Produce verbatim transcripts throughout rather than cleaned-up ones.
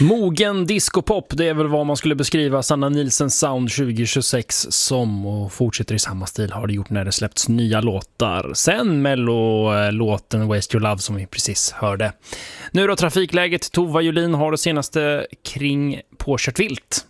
Mogen discopop, det är väl vad man skulle beskriva Sanna Nielsens sound tjugo tjugosex som, och fortsätter i samma stil har det gjort när det släppts nya låtar. Sen Mello-låten Waste Your Love som vi precis hörde. Nu då trafikläget, Tova Julin har det senaste kring påkört vilt.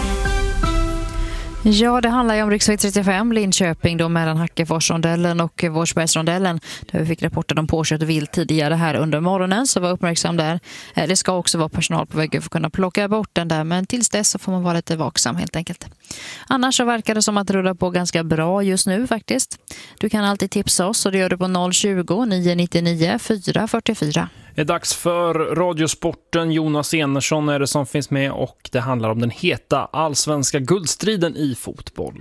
Ja, det handlar ju om riksväg trettiofem, Linköping då mellan Hackeforsrondellen och Vårsbergsrondellen. Där vi fick rapporter om påkört vilt tidigare här under morgonen, så var uppmärksam där. Det ska också vara personal på väg för att kunna plocka bort den där, men tills dess så får man vara lite vaksam helt enkelt. Annars så verkar det som att det rullar på ganska bra just nu faktiskt. Du kan alltid tipsa oss och det gör du på noll tjugo, nio nittionio, fyra fyrtiofyra. Det är dags för Radiosporten. Jonas Enersson är det som finns med och det handlar om den heta allsvenska guldstriden i fotboll.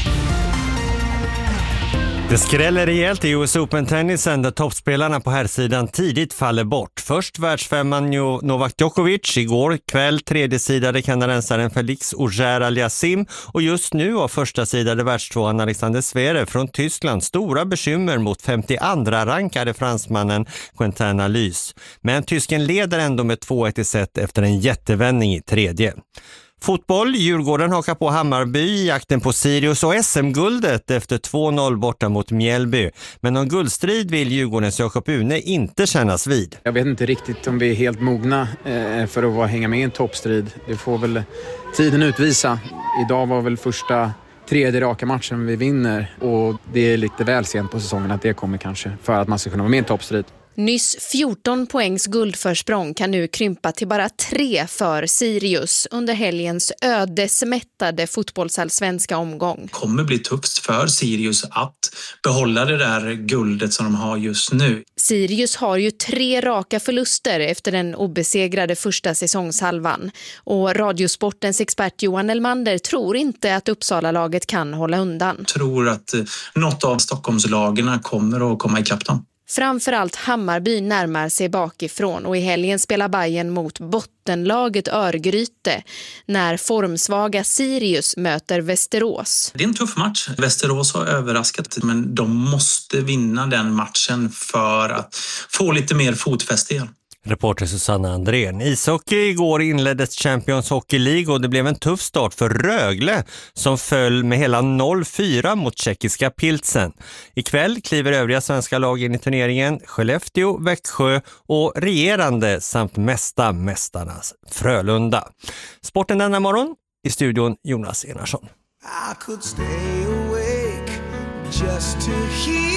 Det skräller rejält i U S Open-tennisen där toppspelarna på här sidan tidigt faller bort. Först världsfemman Novak Djokovic, igår kväll tredje sidade kanadensaren Felix Auger-Aliassime och just nu har första sidade världstvåan Alexander Zverev från Tyskland stora bekymmer mot femtioandra rankade fransmannen Quentin Halys. Men tysken leder ändå med två ett i set efter en jättevändning i tredje. Fotboll, Djurgården hakar på Hammarby i jakten på Sirius och S M-guldet efter två noll borta mot Mjällby. Men någon guldstrid vill Djurgårdens Jakob Une inte kännas vid. Jag vet inte riktigt om vi är helt mogna eh, för att vara, hänga med i en toppstrid. Det får väl tiden utvisa. Idag var väl första tredje raka matchen vi vinner och det är lite väl sent på säsongen att det kommer kanske för att man ska kunna vara med i en toppstrid. Nyss fjorton poängs guldförsprång kan nu krympa till bara tre för Sirius under helgens ödesmättade fotbollsallsvenska omgång. Det kommer bli tufft för Sirius att behålla det där guldet som de har just nu. Sirius har ju tre raka förluster efter den obesegrade första säsongshalvan. Och Radiosportens expert Johan Elmander tror inte att Uppsala-laget kan hålla undan. Jag tror att något av Stockholmslagarna kommer att komma ikapp dem. Framförallt Hammarby närmar sig bakifrån och i helgen spelar Bayern mot bottenlaget Örgryte när formsvaga Sirius möter Västerås. Det är en tuff match. Västerås har överraskat men de måste vinna den matchen för att få lite mer fotfäste igen. Reporter Susanna Andrén. Ishockey igår inleddes Champions Hockey League och det blev en tuff start för Rögle som föll med hela noll fyra mot tjeckiska Pilsen. Ikväll kliver övriga svenska lag in i turneringen Skellefteå, Växjö och regerande samt mesta mästarnas Frölunda. Sporten denna morgon i studion Jonas Enarsson. I could stay awake just to hear